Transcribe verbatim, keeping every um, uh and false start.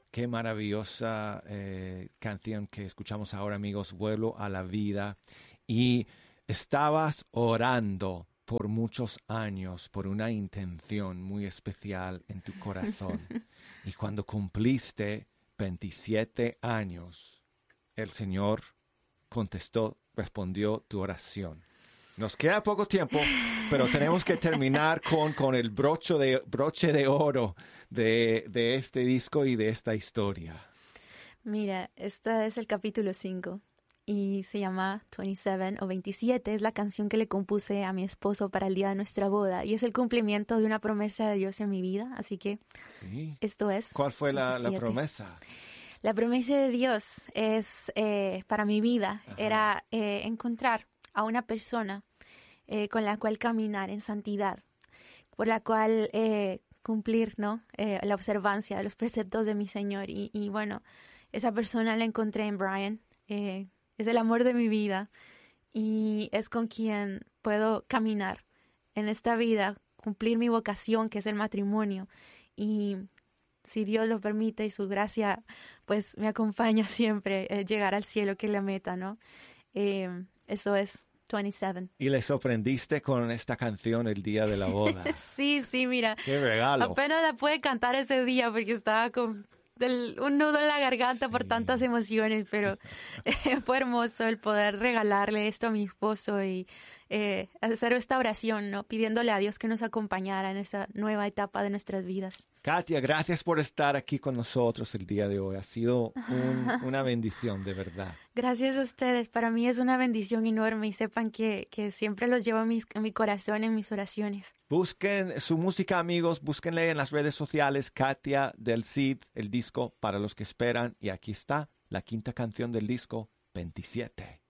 Qué maravillosa eh, canción que escuchamos ahora, amigos, Vuelo a la Vida. Y estabas orando por muchos años por una intención muy especial en tu corazón. Y cuando cumpliste veintisiete años, el Señor contestó, respondió tu oración. Nos queda poco tiempo, pero tenemos que terminar con, con el broche de, broche de oro de, de este disco y de esta historia. Mira, este es el capítulo cinco y se llama veintisiete o veintisiete. Es la canción que le compuse a mi esposo para el día de nuestra boda y es el cumplimiento de una promesa de Dios en mi vida. Así que sí. Esto es. ¿Cuál fue la, la promesa? La promesa de Dios es eh, para mi vida. Ajá. Era eh, encontrar a una persona eh, con la cual caminar en santidad, por la cual eh, cumplir, ¿no? Eh, la observancia de los preceptos de mi Señor. Y, y bueno, esa persona la encontré en Brian. Eh, es el amor de mi vida y es con quien puedo caminar en esta vida, cumplir mi vocación, que es el matrimonio. Y si Dios lo permite y su gracia, pues me acompaña siempre, eh, llegar al cielo, que es la meta, ¿no? Eh, eso es veintisiete. Y le sorprendiste con esta canción el día de la boda. Sí, sí, mira. ¡Qué regalo! Apenas la pude cantar ese día porque estaba con del, un nudo en la garganta sí. por tantas emociones, pero eh, fue hermoso el poder regalarle esto a mi esposo y eh, hacer esta oración, ¿no? Pidiéndole a Dios que nos acompañara en esa nueva etapa de nuestras vidas. Katia, gracias por estar aquí con nosotros el día de hoy. Ha sido un, una bendición, de verdad. Gracias a ustedes. Para mí es una bendición enorme y sepan que, que siempre los llevo en, mis, en mi corazón, en mis oraciones. Busquen su música, amigos. Búsquenle en las redes sociales, Katia del Cid, el disco para los que esperan. Y aquí está la quinta canción del disco, veintisiete.